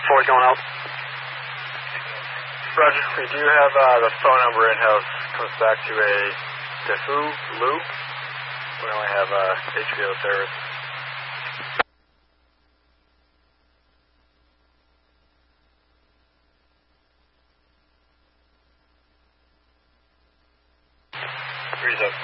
Ford going out. Roger, we do have the phone number in-house. Comes back to a Defu loop. We only have HBO service. Freeze up.